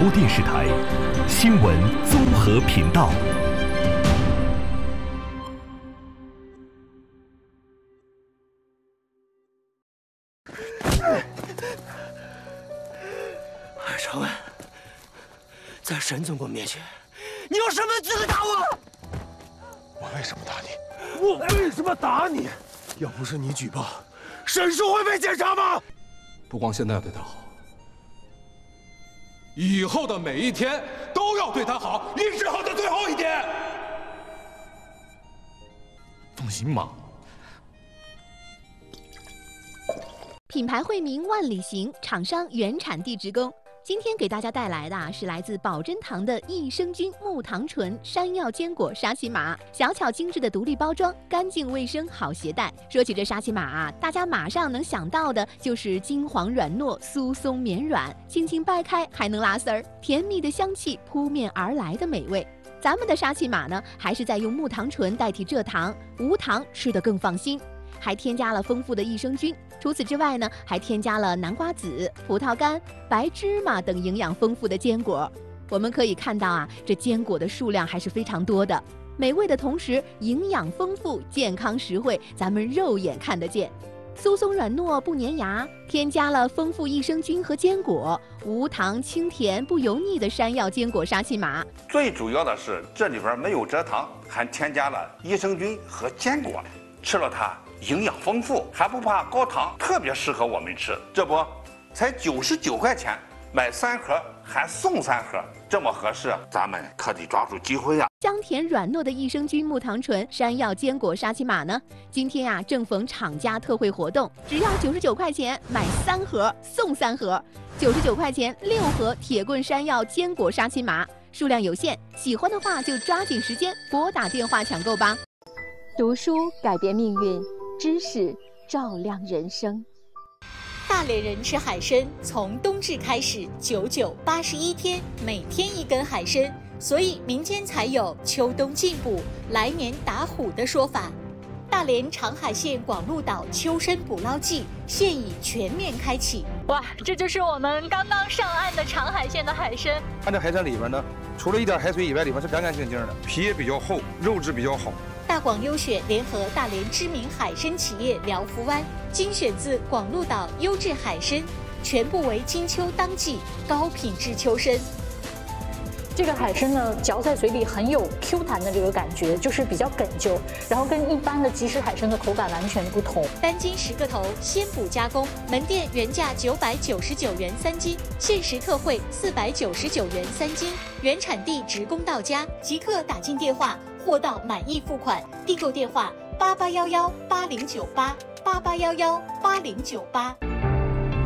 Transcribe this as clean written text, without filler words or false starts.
播电视台新闻综合频道。 尔长安，在沈总管面前，你有什么资格打我？ 我为什么打你？我为什么打你？要不是你举报，沈叔会被检查吗？ 不光现在要对他好，以后的每一天都要对他好，一直好到最后一天。 放心吧。 品牌惠民万里行，厂商原产地直供。今天给大家带来的是来自宝珍堂的益生菌木糖醇山药坚果沙琪玛，小巧精致的独立包装，干净卫生好携带。说起这沙琪玛啊，大家马上能想到的就是金黄软糯、酥松绵软，轻轻掰开还能拉丝儿，甜蜜的香气扑面而来的美味。咱们的沙琪玛呢，还是在用木糖醇代替蔗糖，无糖吃得更放心。还添加了丰富的益生菌，除此之外呢，还添加了南瓜籽、葡萄干、白芝麻等营养丰富的坚果。我们可以看到啊，这坚果的数量还是非常多的，美味的同时营养丰富、健康实惠，咱们肉眼看得见。酥松软糯不粘牙，添加了丰富益生菌和坚果，无糖清甜不油腻的山药坚果沙琪玛。 最主要的是这里边没有蔗糖，还添加了益生菌和坚果，吃了它营养丰富，还不怕高糖，特别适合我们吃。这不，才99块钱，买3盒还送3盒，这么合适，咱们可得抓住机会呀！ 香甜软糯的益生菌木糖醇山药坚果沙琪玛呢，今天啊正逢厂家特惠活动，只要99块钱买3盒送3盒，99块钱6盒铁棍山药坚果沙琪玛，数量有限，喜欢的话就抓紧时间拨打电话抢购吧。读书改变命运，知识照亮人生。 大连人吃海参，从冬至开始，9981天，每天1根海参，所以民间才有秋冬进补，来年打虎的说法。大连长海县广鹿岛秋参捕捞季现已全面开启。 哇，这就是我们刚刚上岸的长海县的海参。 看这海参里边呢，除了一点海水以外，里面是干干净净的，皮也比较厚，肉质比较好。 大广优选联合大连知名海参企业辽福湾，精选自广鹿岛优质海参，全部为金秋当季高品质秋参。 这个海参呢，嚼在嘴里很有 Q 弹的这个感觉，就是比较哏啾，然后跟一般的即食海参的口感完全不同。 单斤10个头，鲜捕加工，门店原价999元3斤，限时特惠499元3斤，原产地直供到家，即刻打进电话，货到满意付款。订购电话：88118098，88118098。